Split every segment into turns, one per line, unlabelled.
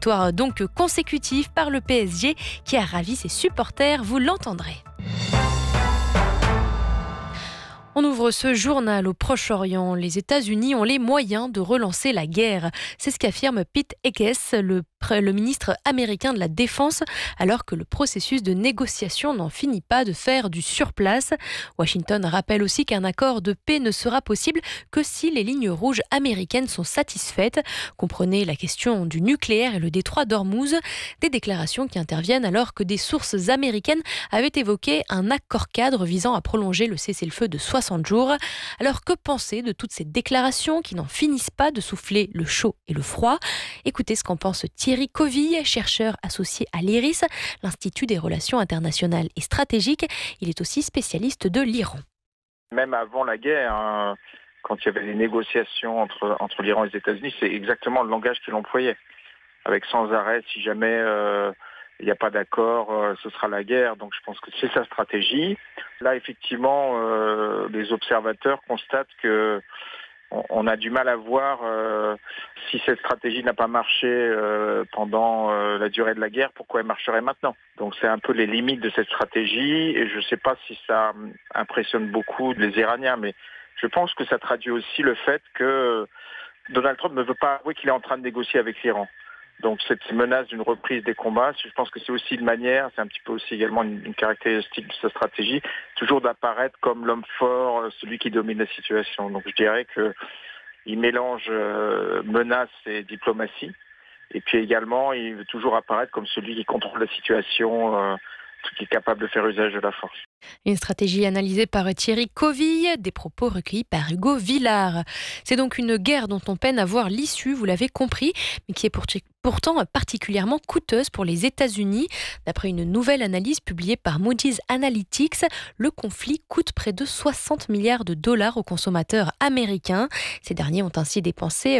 victoire donc consécutive par le PSG qui a ravi ses supporters, vous l'entendrez. On ouvre ce journal au Proche-Orient. Les États-Unis ont les moyens de relancer la guerre. C'est ce qu'affirme Pete Hegseth, le ministre américain de la Défense, alors que le processus de négociation n'en finit pas de faire du surplace. Washington rappelle aussi qu'un accord de paix ne sera possible que si les lignes rouges américaines sont satisfaites. Comprenez la question du nucléaire et le détroit d'Ormuz. Des déclarations qui interviennent alors que des sources américaines avaient évoqué un accord cadre visant à prolonger le cessez-le-feu de 60 jours. Alors que penser de toutes ces déclarations qui n'en finissent pas de souffler le chaud et le froid? Écoutez ce qu'en pense Thierry Coville, chercheur associé à l'IRIS, l'Institut des relations internationales et stratégiques. Il est aussi spécialiste de l'Iran.
Même avant la guerre, quand il y avait les négociations entre l'Iran et les États-Unis, c'est exactement le langage qu'il employait. Avec sans arrêt, si jamais il n'y a pas d'accord, ce sera la guerre. Donc je pense que c'est sa stratégie. Là, effectivement, les observateurs constatent que on a du mal à voir si cette stratégie n'a pas marché pendant la durée de la guerre, pourquoi elle marcherait maintenant. Donc c'est un peu les limites de cette stratégie et je ne sais pas si ça impressionne beaucoup les Iraniens, mais je pense que ça traduit aussi le fait que Donald Trump ne veut pas avouer qu'il est en train de négocier avec l'Iran. Donc cette menace d'une reprise des combats, je pense que c'est aussi une manière, c'est un petit peu aussi également une caractéristique de sa stratégie, toujours d'apparaître comme l'homme fort, celui qui domine la situation. Donc je dirais qu'il mélange menace et diplomatie. Et puis également, il veut toujours apparaître comme celui qui contrôle la situation, qui est capable de faire usage de la force.
Une stratégie analysée par Thierry Coville, des propos recueillis par Hugo Villard. C'est donc une guerre dont on peine à voir l'issue, vous l'avez compris, mais qui est pourtant particulièrement coûteuse pour les États-Unis. D'après une nouvelle analyse publiée par Moody's Analytics, le conflit coûte près de 60 milliards de dollars aux consommateurs américains. Ces derniers ont ainsi dépensé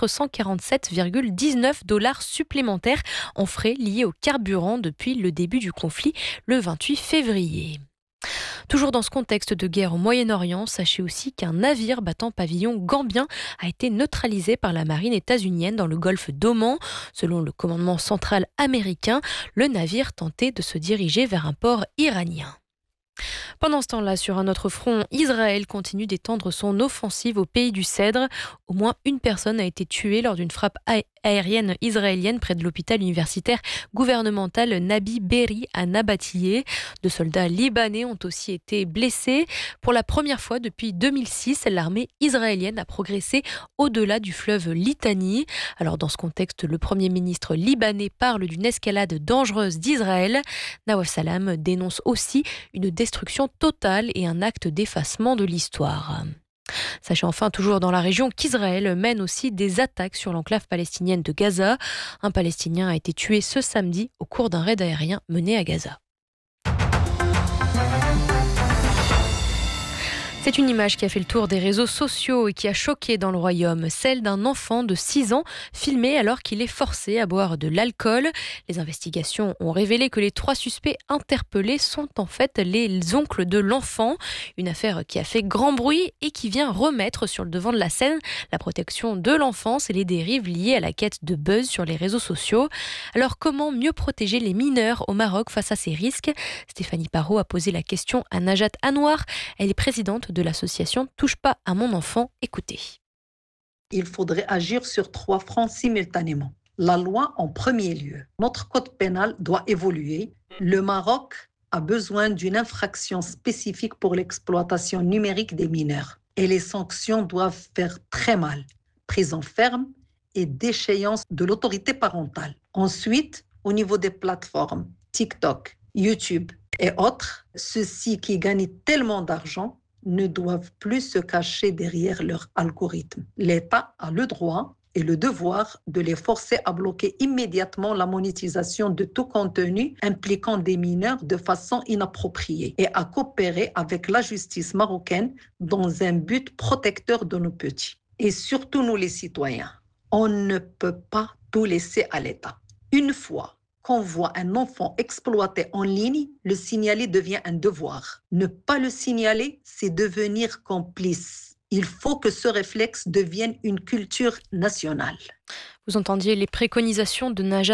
447,19 dollars supplémentaires en frais liés au carburant depuis le début du conflit le 28 février. Toujours dans ce contexte de guerre au Moyen-Orient, sachez aussi qu'un navire battant pavillon gambien a été neutralisé par la marine états-unienne dans le golfe d'Oman. Selon le commandement central américain, le navire tentait de se diriger vers un port iranien. Pendant ce temps-là, sur un autre front, Israël continue d'étendre son offensive au pays du Cèdre. Au moins une personne a été tuée lors d'une frappe aérienne israélienne près de l'hôpital universitaire gouvernemental Nabi Berri à Nabatiyeh. 2 soldats libanais ont aussi été blessés. Pour la première fois depuis 2006, l'armée israélienne a progressé au-delà du fleuve Litani. Alors dans ce contexte, le Premier ministre libanais parle d'une escalade dangereuse d'Israël. Nawaf Salam dénonce aussi une destruction totale et un acte d'effacement de l'histoire. Sachez enfin, toujours dans la région, qu'Israël mène aussi des attaques sur l'enclave palestinienne de Gaza. Un Palestinien a été tué ce samedi au cours d'un raid aérien mené à Gaza. C'est une image qui a fait le tour des réseaux sociaux et qui a choqué dans le royaume, celle d'un enfant de 6 ans filmé alors qu'il est forcé à boire de l'alcool. Les investigations ont révélé que les 3 suspects interpellés sont en fait les oncles de l'enfant. Une affaire qui a fait grand bruit et qui vient remettre sur le devant de la scène la protection de l'enfance et les dérives liées à la quête de buzz sur les réseaux sociaux. Alors comment mieux protéger les mineurs au Maroc face à ces risques? Stéphanie Parot a posé la question à Najat Anouar. Elle est présidente de l'association Touche pas à mon enfant. Écoutez.
Il faudrait agir sur 3 fronts simultanément. La loi en premier lieu. Notre code pénal doit évoluer. Le Maroc a besoin d'une infraction spécifique pour l'exploitation numérique des mineurs. Et les sanctions doivent faire très mal. Prison ferme et déchéance de l'autorité parentale. Ensuite, au niveau des plateformes, TikTok, YouTube et autres, ceux-ci qui gagnent tellement d'argent ne doivent plus se cacher derrière leur algorithme. L'État a le droit et le devoir de les forcer à bloquer immédiatement la monétisation de tout contenu impliquant des mineurs de façon inappropriée et à coopérer avec la justice marocaine dans un but protecteur de nos petits. Et surtout nous les citoyens, on ne peut pas tout laisser à l'État. Une fois qu'on voit un enfant exploité en ligne, le signaler devient un devoir. Ne pas le signaler, c'est devenir complice. Il faut que ce réflexe devienne une culture nationale.
Vous entendiez les préconisations de Najat